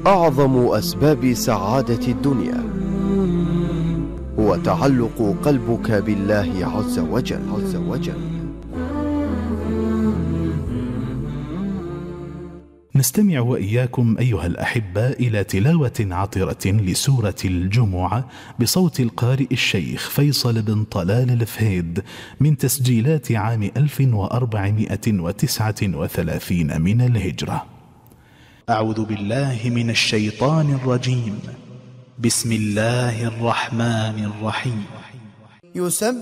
أعظم أسباب سعادة الدنيا هو تعلق قلبك بالله عز وجل. نستمع وإياكم أيها الأحبة إلى تلاوة عطرة لسورة الجمعة بصوت القارئ الشيخ فيصل بن طلال الفهيد من تسجيلات عام 1439 من الهجرة. أعوذ بالله من الشيطان الرجيم. بسم الله الرحمن الرحيم.